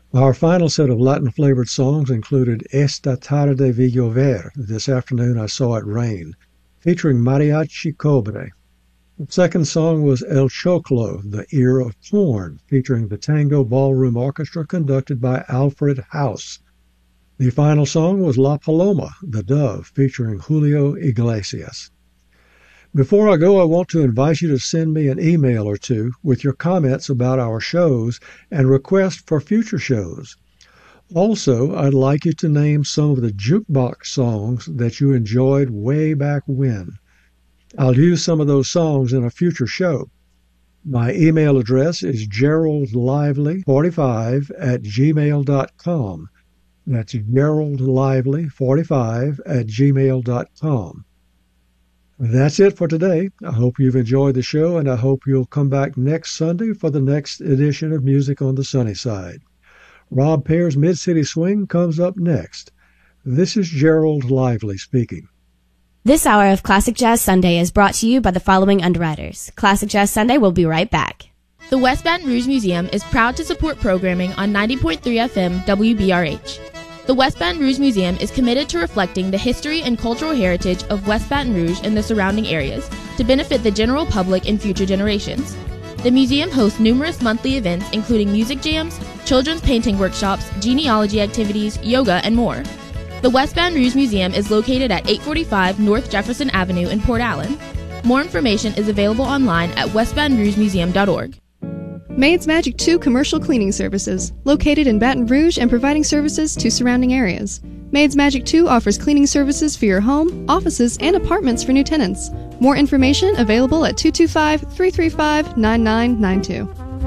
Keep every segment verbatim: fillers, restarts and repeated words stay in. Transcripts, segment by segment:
Our final set of Latin-flavored songs included Esta tarde vi llover, This Afternoon I Saw It Rain, featuring Mariachi Cobre. The second song was El Choclo, The Ear of Corn, featuring the Tango Ballroom Orchestra conducted by Alfred House. The final song was La Paloma, The Dove, featuring Julio Iglesias. Before I go, I want to invite you to send me an email or two with your comments about our shows and requests for future shows. Also, I'd like you to name some of the jukebox songs that you enjoyed way back when. I'll use some of those songs in a future show. My email address is gerald lively forty-five at gmail dot com. That's gerald lively forty-five at gmail dot com. That's it for today. I hope you've enjoyed the show, and I hope you'll come back next Sunday for the next edition of Music on the Sunny Side. Rob Pear's Mid-City Swing comes up next. This is Gerald Lively speaking. This hour of Classic Jazz Sunday is brought to you by the following underwriters. Classic Jazz Sunday will be right back. The West Baton Rouge Museum is proud to support programming on ninety point three F M W B R H. The West Baton Rouge Museum is committed to reflecting the history and cultural heritage of West Baton Rouge and the surrounding areas to benefit the general public and future generations. The museum hosts numerous monthly events including music jams, children's painting workshops, genealogy activities, yoga, and more. The West Baton Rouge Museum is located at eight forty-five North Jefferson Avenue in Port Allen. More information is available online at west baton rouge museum dot org. Maid's Magic two Commercial Cleaning Services, located in Baton Rouge and providing services to surrounding areas. Maid's Magic two offers cleaning services for your home, offices, and apartments for new tenants. More information available at two two five, three three five, nine nine nine two.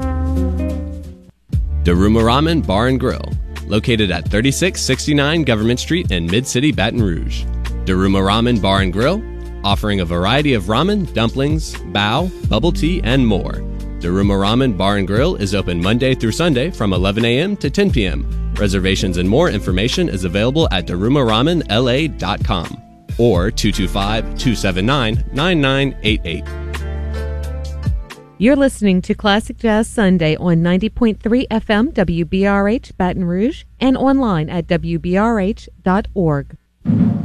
Daruma Ramen Bar and Grill, located at thirty-six sixty-nine Government Street in Mid-City, Baton Rouge. Daruma Ramen Bar and Grill, offering a variety of ramen, dumplings, bao, bubble tea, and more. Daruma Ramen Bar and Grill is open Monday through Sunday from eleven a.m. to ten p.m. Reservations and more information is available at daruma ramen l a dot com or two two five, two seven nine, nine nine eight eight. You're listening to Classic Jazz Sunday on ninety point three F M W B R H Baton Rouge and online at w b r h dot org.